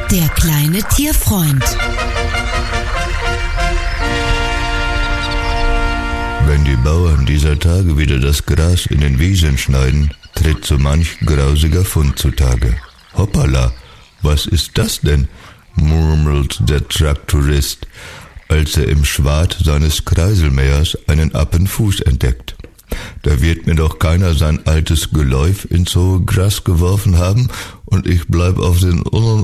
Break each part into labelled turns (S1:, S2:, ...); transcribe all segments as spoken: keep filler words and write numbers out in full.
S1: Der kleine Tierfreund.
S2: Wenn die Bauern dieser Tage wieder das Gras in den Wiesen schneiden, tritt so manch grausiger Fund zutage. Hoppala, was ist das denn? Murmelt der Traktorist, als er im Schwad seines Kreiselmähers einen Appenfuß entdeckt. Da wird mir doch keiner sein altes Geläuf ins hohe Gras geworfen haben und ich bleib auf den un-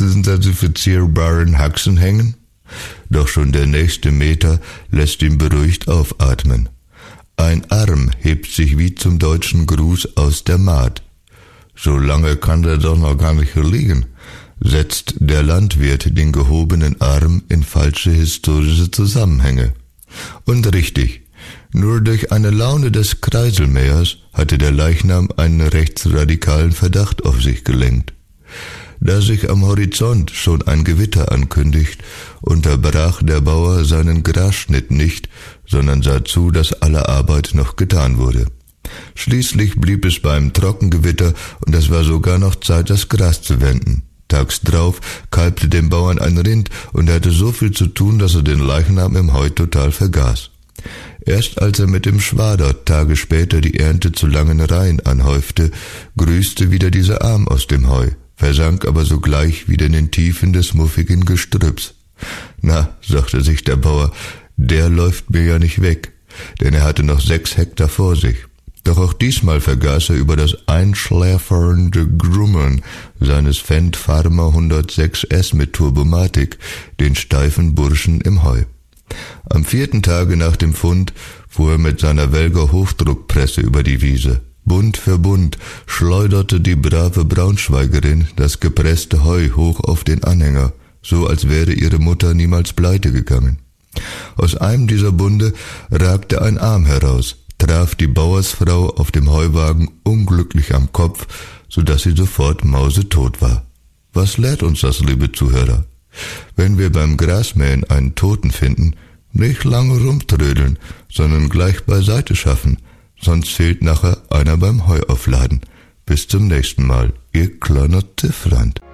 S2: unidentifizierbaren Haxen hängen? Doch schon der nächste Meter lässt ihn beruhigt aufatmen. Ein Arm hebt sich wie zum deutschen Gruß aus der Maat. So lange kann der doch noch gar nicht hier liegen, setzt der Landwirt den gehobenen Arm in falsche historische Zusammenhänge. Und richtig, nur durch eine Laune des Kreiselmähers hatte der Leichnam einen rechtsradikalen Verdacht auf sich gelenkt. Da sich am Horizont schon ein Gewitter ankündigt, unterbrach der Bauer seinen Grasschnitt nicht, sondern sah zu, dass alle Arbeit noch getan wurde. Schließlich blieb es beim Trockengewitter und es war sogar noch Zeit, das Gras zu wenden. Tags drauf kalbte dem Bauern ein Rind und er hatte so viel zu tun, dass er den Leichnam im Heu total vergaß. Erst als er mit dem Schwader Tage später die Ernte zu langen Reihen anhäufte, grüßte wieder dieser Arm aus dem Heu, versank aber sogleich wieder in den Tiefen des muffigen Gestrüpps. Na, sagte sich der Bauer, der läuft mir ja nicht weg, denn er hatte noch sechs Hektar vor sich. Doch auch diesmal vergaß er über das einschläfernde Grummeln seines Fendt Farmer hundertsechs S mit Turbomatik, den steifen Burschen im Heu. Am vierten Tage nach dem Fund fuhr er mit seiner Welger Hochdruckpresse über die Wiese. Bund für Bund schleuderte die brave Braunschweigerin das gepresste Heu hoch auf den Anhänger, so als wäre ihre Mutter niemals pleite gegangen. Aus einem dieser Bunde ragte ein Arm heraus, traf die Bauersfrau auf dem Heuwagen unglücklich am Kopf, so dass sie sofort mausetot war. Was lehrt uns das, liebe Zuhörer? Wenn wir beim Grasmähen einen Toten finden, nicht lange rumtrödeln, sondern gleich beiseite schaffen, sonst fehlt nachher einer beim Heuaufladen. Bis zum nächsten Mal, ihr kleiner Tiffland.